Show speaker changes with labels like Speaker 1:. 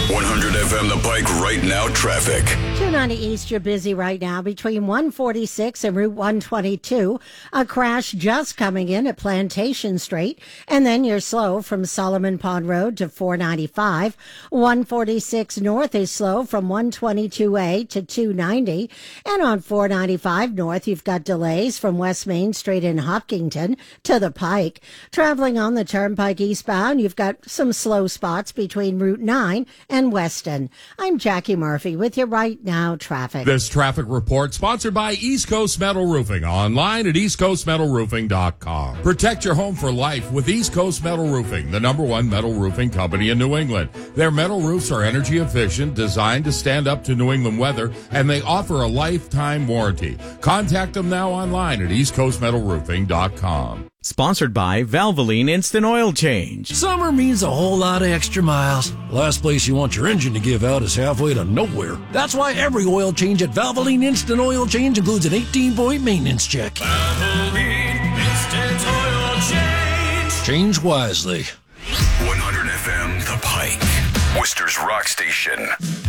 Speaker 1: 100 FM The Pike right now traffic.
Speaker 2: 290 East, you're busy right now between 146 and Route 122. A crash just coming in at Plantation Street. And then you're slow from Solomon Pond Road to 495. 146 North is slow from 122A to 290. And on 495 North, you've got delays from West Main Street in Hopkinton to the Pike. Traveling on the Turnpike eastbound, you've got some slow spots between Route 9 and Weston. I'm Jackie Murphy with you right now traffic.
Speaker 3: This traffic report sponsored by East Coast Metal Roofing, online at eastcoastmetalroofing.com. Protect your home for life with East Coast Metal Roofing, the #1 metal roofing company in New England. Their metal roofs are energy efficient, designed to stand up to New England weather, and they offer a lifetime warranty. Contact them now online at eastcoastmetalroofing.com.
Speaker 4: Sponsored by Valvoline Instant Oil Change.
Speaker 5: Summer means a whole lot of extra miles. Last place you want your engine to give out is halfway to nowhere. That's why every oil change at Valvoline Instant Oil Change includes an 18-point maintenance check.
Speaker 6: Valvoline Instant Oil Change.
Speaker 5: Change wisely.
Speaker 1: 100 FM The Pike, Worcester's rock station.